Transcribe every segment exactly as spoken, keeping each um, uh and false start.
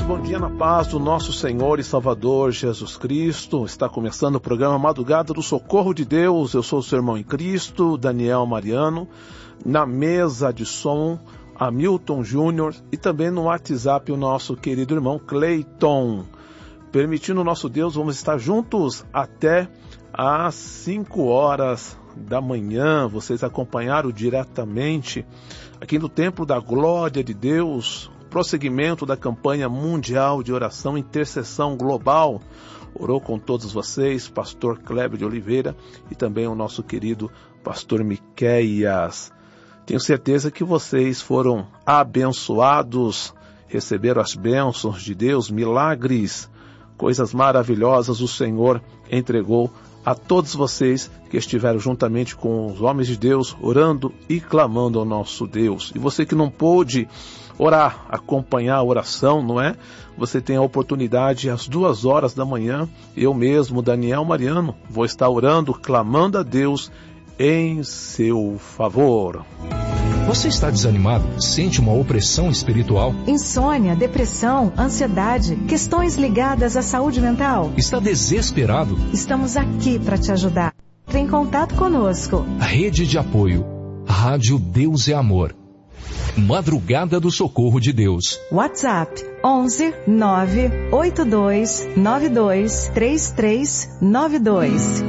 bom dia na paz do nosso Senhor e Salvador Jesus Cristo. Está começando o programa Madrugada do Socorro de Deus. Eu sou o seu irmão em Cristo, Daniel Mariano. Na mesa de som, Hamilton Júnior, e também no WhatsApp o nosso querido irmão Cleiton. Permitindo o nosso Deus, vamos estar juntos até às cinco horas da manhã. Vocês acompanharam diretamente aqui no Templo da Glória de Deus, prosseguimento da campanha mundial de oração e intercessão global. Orou com todos vocês, pastor Kleber de Oliveira e também o nosso querido pastor Miqueias. Tenho certeza que vocês foram abençoados, receberam as bênçãos de Deus, milagres, coisas maravilhosas o Senhor entregou a todos vocês que estiveram juntamente com os homens de Deus, orando e clamando ao nosso Deus. E você que não pôde orar, acompanhar a oração, não é? Você tem a oportunidade às duas horas da manhã, eu mesmo, Daniel Mariano, vou estar orando, clamando a Deus em seu favor. Você está desanimado? Sente uma opressão espiritual? Insônia, depressão, ansiedade, questões ligadas à saúde mental? Está desesperado? Estamos aqui para te ajudar. Entre em contato conosco. Rede de apoio. Rádio Deus é Amor. Madrugada do Socorro de Deus. WhatsApp onze nove oito dois nove dois três três nove dois.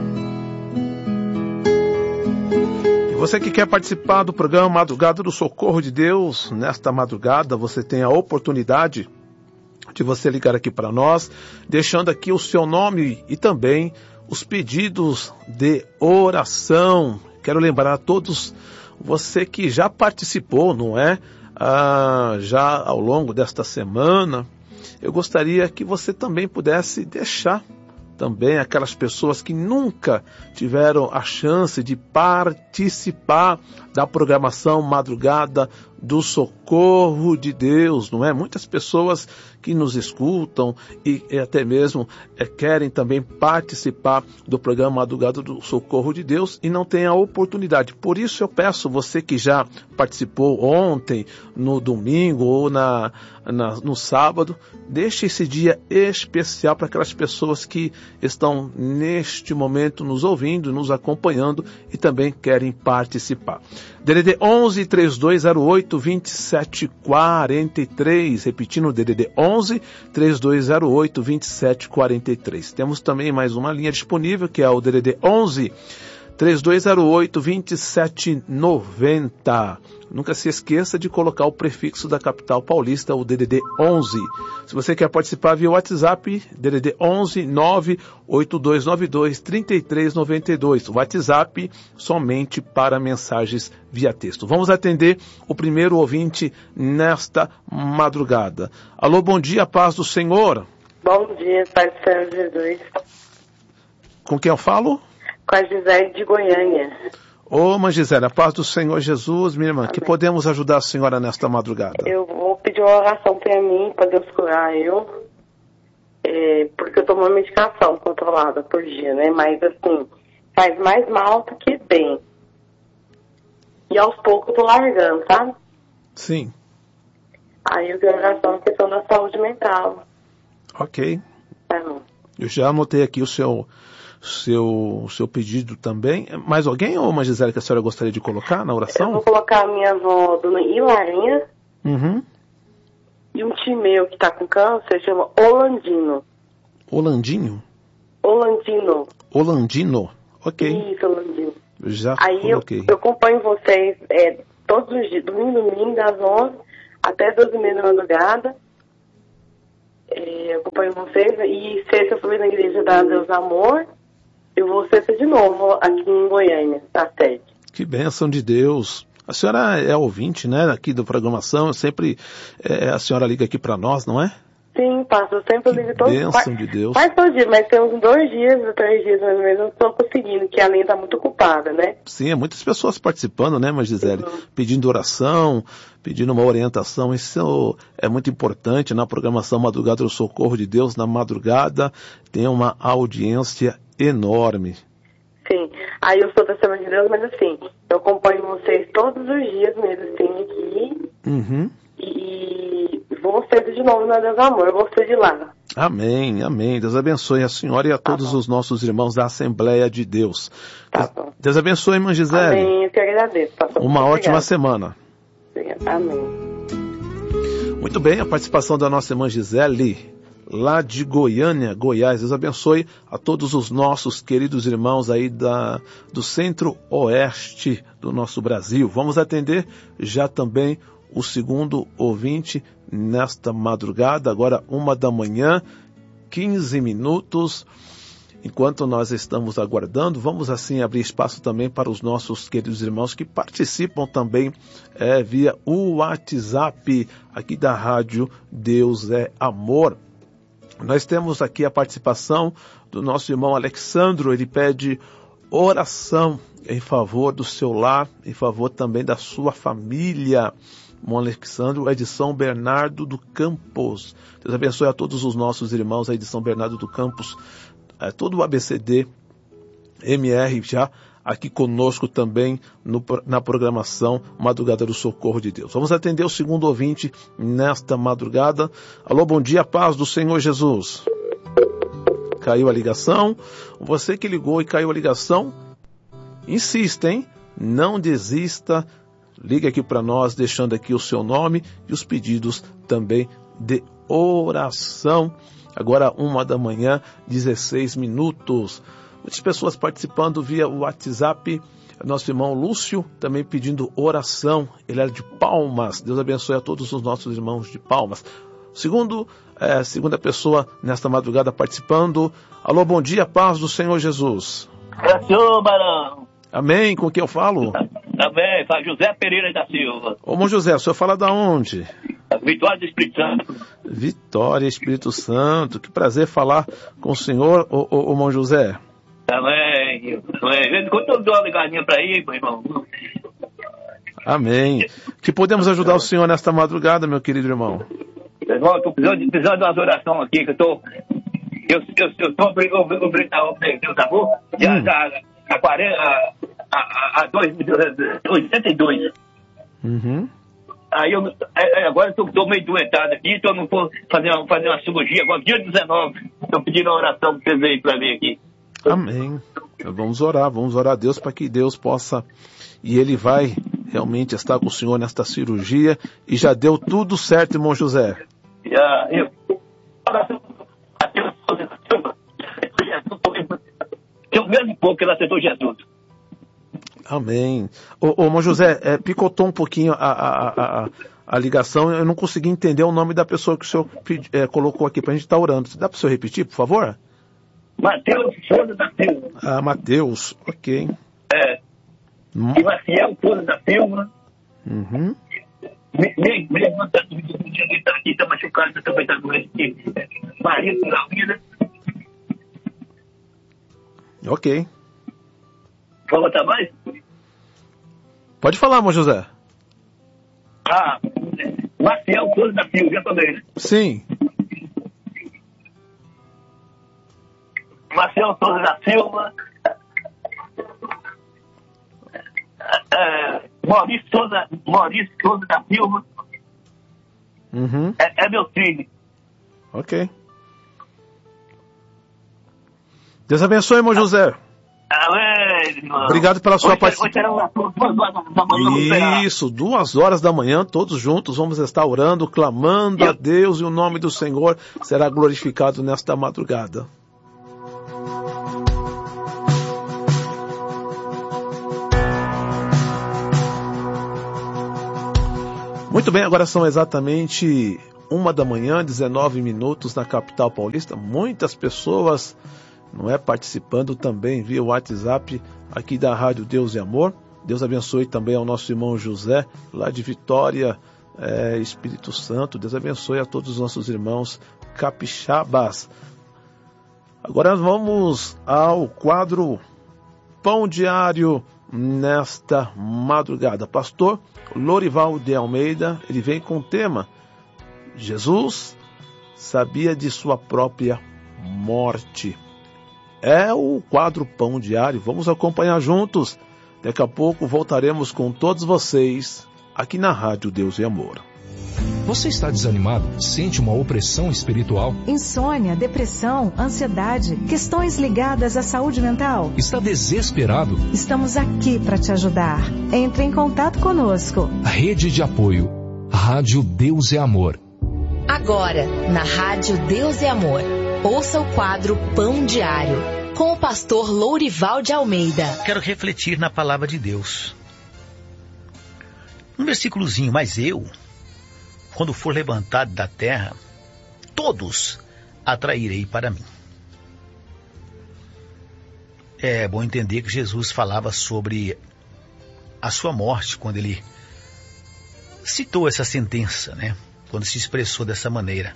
Você que quer participar do programa Madrugada do Socorro de Deus, nesta madrugada você tem a oportunidade de você ligar aqui para nós, deixando aqui o seu nome e também os pedidos de oração. Quero lembrar a todos, você que já participou, não é? Ah, já ao longo desta semana, eu gostaria que você também pudesse deixar também aquelas pessoas que nunca tiveram a chance de participar da programação Madrugada do Socorro de Deus, não é? Muitas pessoas que nos escutam e até mesmo é, querem também participar do programa Madrugada do Socorro de Deus e não têm a oportunidade. Por isso eu peço, você que já participou ontem, no domingo ou na, na, no sábado, deixe esse dia especial para aquelas pessoas que estão neste momento nos ouvindo, nos acompanhando e também querem participar. D D D onze, três dois zero oito, dois sete quatro três, repetindo, D D D onze, três dois zero oito, dois sete quatro três. Temos também mais uma linha disponível, que é o D D D onze, três dois zero oito, dois sete nove zero. Nunca se esqueça de colocar o prefixo da capital paulista, o D D D onze. Se você quer participar via WhatsApp, D D D onze, nove oito dois nove dois, três três nove dois. WhatsApp somente para mensagens via texto. Vamos atender o primeiro ouvinte nesta madrugada. Alô, bom dia, paz do Senhor. Bom dia, Pai do Senhor Jesus. Com quem eu falo? Com a Gisele de Goiânia. Ô, irmã Gisele, a paz do Senhor Jesus, minha irmã, Amém. Que podemos ajudar a senhora nesta madrugada? Eu vou pedir uma oração para mim, para Deus curar eu, é, porque eu tomo uma medicação controlada por dia, né? Mas, assim, faz mais mal do que bem. E aos poucos eu tô largando, sabe? Sim. Aí eu tenho oração na questão da saúde mental. Ok. Tá. Eu já anotei aqui o seu... Seu, seu pedido também. Mais alguém, ou uma Gisele, que a senhora gostaria de colocar na oração? Eu vou colocar a minha avó, dona Hilarinha, uhum. E um tio meu que está com câncer, chama Holandino. Holandinho? Holandino. Holandino, ok. Isso, Holandino. Já Aí coloquei. Eu, eu acompanho vocês é, todos os dias, domingo, domingo, das onze até doze e meia da madrugada. É, eu acompanho vocês, e sexta eu fui na igreja da Deus Amor. Eu vou sexta de novo aqui em Goiânia, na sede. Que bênção de Deus. A senhora é ouvinte, né, aqui da programação. Sempre é, a senhora liga aqui para nós, não é? Sim, passo. Eu sempre ligo todo dia. Bênção de Deus. Faz todo dia, mas tem uns dois dias, três dias mais ou menos, eu não estou conseguindo, que a linha está muito ocupada, né? Sim, é muitas pessoas participando, né, mas Gisele? Uhum. Pedindo oração, pedindo uma orientação. Isso é muito importante na programação Madrugada do Socorro de Deus. Na madrugada tem uma audiência enorme. Sim, aí eu sou da Semana de Deus, mas assim, eu acompanho vocês todos os dias mesmo, assim, aqui. Uhum. E Vou ser de novo na Deus Amor, eu vou ser de lá. Amém, amém. Deus abençoe a senhora e a todos tá os nossos irmãos da Assembleia de Deus. Tá bom. Deus abençoe, irmã Gisele. Amém, eu que agradeço. Pastor. Uma Muito ótima obrigada. semana. Amém. Muito bem, a participação da nossa irmã Gisele, lá de Goiânia, Goiás. Deus abençoe a todos os nossos queridos irmãos aí da, do centro-oeste do nosso Brasil. Vamos atender já também o segundo ouvinte nesta madrugada, agora uma da manhã, quinze minutos. Enquanto nós estamos aguardando, vamos assim abrir espaço também para os nossos queridos irmãos que participam também é, via o WhatsApp aqui da Rádio Deus é Amor. Nós temos aqui a participação do nosso irmão Alexandro. Ele pede oração em favor do seu lar, em favor também da sua família. Irmão Alexandro é de São Bernardo do Campos. Deus abençoe a todos os nossos irmãos aí de São Bernardo do Campos, é, todo o A B C D, M R já aqui conosco também no, na programação Madrugada do Socorro de Deus. Vamos atender o segundo ouvinte nesta madrugada. Alô, bom dia, paz do Senhor Jesus. Caiu a ligação. Você que ligou e caiu a ligação, insista, hein? Não desista. Ligue aqui para nós, deixando aqui o seu nome e os pedidos também de oração. Agora, uma da manhã, dezesseis minutos. Muitas pessoas participando via WhatsApp. Nosso irmão Lúcio também pedindo oração. Ele é de Palmas. Deus abençoe a todos os nossos irmãos de Palmas. Segundo, é, segunda pessoa nesta madrugada participando. Alô, bom dia, paz do Senhor Jesus. Senhor Barão. Amém, com quem eu falo? Amém, fala José Pereira da Silva. Ô, irmão José, o senhor fala da onde? Vitória do Espírito Santo. Vitória, Espírito Santo. Que prazer falar com o senhor, ô, ô, ô irmão José. Amém. Amém. Quando eu dou uma ligadinha para aí, meu irmão. Amém. Que podemos ajudar o senhor nesta madrugada, meu querido irmão? Irmão, estou precisando, precisando de uma oração aqui, que eu estou... Eu estou obrigado a Deus amor, já já a quarenta, a, a, a oitenta e dois. Uhum. Aí eu, agora eu estou meio doentado aqui, então eu não vou fazer uma, fazer uma cirurgia agora, dia dezenove. Estou pedindo uma oração para vocês aí para mim aqui. Amém. Vamos orar, vamos orar a Deus para que Deus possa, e Ele vai realmente estar com o senhor nesta cirurgia, e já deu tudo certo, irmão José. Já, eu... Tem o mesmo pouco que ele aceitou Jesus. Amém. Ô, ô irmão José, é, picotou um pouquinho a, a, a, a ligação, eu não consegui entender o nome da pessoa que o senhor é, colocou aqui para a gente estar orando. Dá para o senhor repetir, por favor? Mateus Souza da Silva. Ah, Mateus, ok. É. Hum. E Maciel Souza da Silva. Uhum. Mesmo, mesmo antes do dia que está aqui, está machucado, também está doente. Marido na vida. Ok. Vou botar mais? Pode falar, irmão José. Ah, Maciel Souza da Silva, já também, né? Sim. Maciel Souza da Silva. É, Maurício Souza, Maurício Souza da Silva. Uhum. É, é meu filho. Ok. Deus abençoe, irmão José. Amém, irmão. Obrigado pela sua participação. Isso. Isso, duas horas da manhã, todos juntos vamos estar orando, clamando a Deus, e o nome do Senhor será glorificado nesta madrugada. Muito bem, agora são exatamente uma da manhã, dezenove minutos na capital paulista. Muitas pessoas, não é, participando também via WhatsApp aqui da Rádio Deus e Amor. Deus abençoe também ao nosso irmão José, lá de Vitória, é, Espírito Santo. Deus abençoe a todos os nossos irmãos capixabas. Agora vamos ao quadro Pão Diário nesta madrugada. Pastor Lorival de Almeida, ele vem com o tema Jesus sabia de sua própria morte. É o quadro Pão Diário. Vamos acompanhar juntos. Daqui a pouco voltaremos com todos vocês aqui na Rádio Deus e Amor. Você está desanimado? Sente uma opressão espiritual? Insônia, depressão, ansiedade, questões ligadas à saúde mental? Está desesperado? Estamos aqui para te ajudar. Entre em contato conosco. Rede de apoio. Rádio Deus é Amor. Agora, na Rádio Deus é Amor, ouça o quadro Pão Diário, com o pastor Lourival de Almeida. Quero refletir na palavra de Deus. Um versículozinho, mas eu, quando for levantado da terra, todos atrairei para mim. É bom entender que Jesus falava sobre a sua morte, quando ele citou essa sentença, né? Quando se expressou dessa maneira.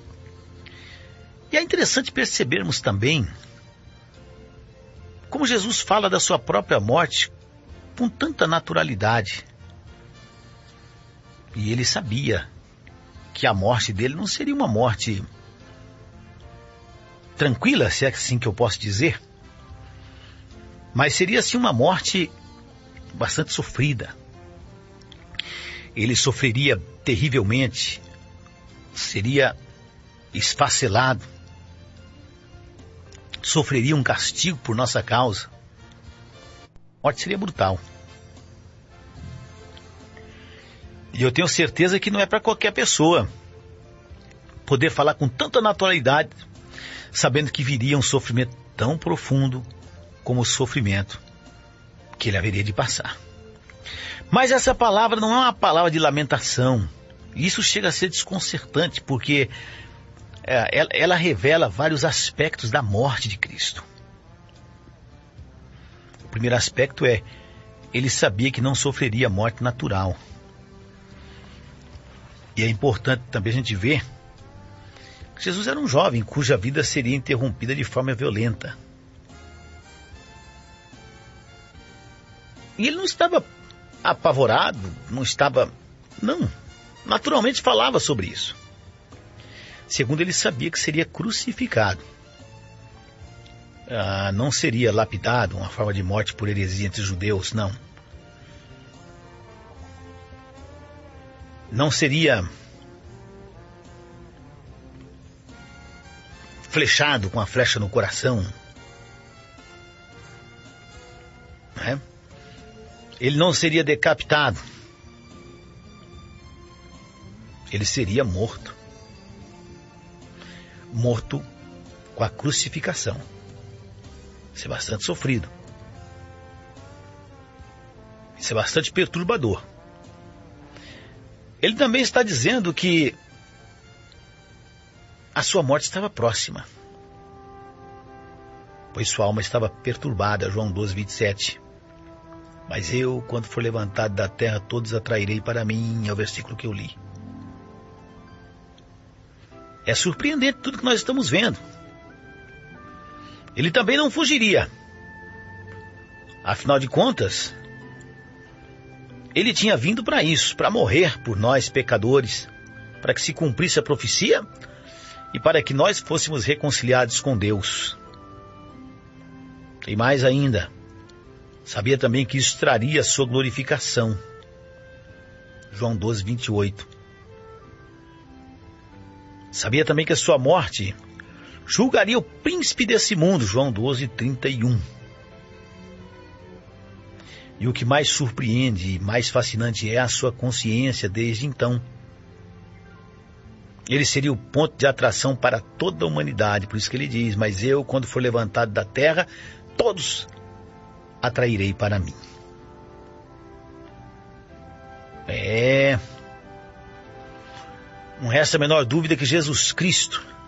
E é interessante percebermos também como Jesus fala da sua própria morte com tanta naturalidade. E ele sabia que a morte dele não seria uma morte tranquila, se é assim que eu posso dizer, mas seria sim uma morte bastante sofrida. Ele sofreria terrivelmente, seria esfacelado, sofreria um castigo por nossa causa. A morte seria brutal. E eu tenho certeza que não é para qualquer pessoa poder falar com tanta naturalidade, sabendo que viria um sofrimento tão profundo como o sofrimento que ele haveria de passar. Mas essa palavra não é uma palavra de lamentação. Isso chega a ser desconcertante, porque é, ela, ela revela vários aspectos da morte de Cristo. O primeiro aspecto é, ele sabia que não sofreria morte natural. E é importante também a gente ver que Jesus era um jovem cuja vida seria interrompida de forma violenta. E ele não estava apavorado, não estava... Não, naturalmente falava sobre isso. Segundo, ele sabia que seria crucificado. Ah, não seria lapidado, uma forma de morte por heresia entre os judeus, não. Não seria flechado com a flecha no coração. Né? Ele não seria decapitado. Ele seria morto. Morto com a crucificação. Isso é bastante sofrido. Isso é bastante perturbador. Ele também está dizendo que a sua morte estava próxima, pois sua alma estava perturbada, João doze, vinte e sete. Mas eu, quando for levantado da terra, todos atrairei para mim, é o versículo que eu li. É surpreendente tudo que nós estamos vendo. Ele também não fugiria. Afinal de contas, ele tinha vindo para isso, para morrer por nós pecadores, para que se cumprisse a profecia e para que nós fôssemos reconciliados com Deus. E mais ainda, sabia também que isso traria a sua glorificação. João doze, vinte e oito. Sabia também que a sua morte julgaria o príncipe desse mundo. João doze, trinta e um. E o que mais surpreende e mais fascinante é a sua consciência desde então. Ele seria o ponto de atração para toda a humanidade. Por isso que ele diz, mas eu, quando for levantado da terra, todos atrairei para mim. É... Não resta a menor dúvida que Jesus Cristo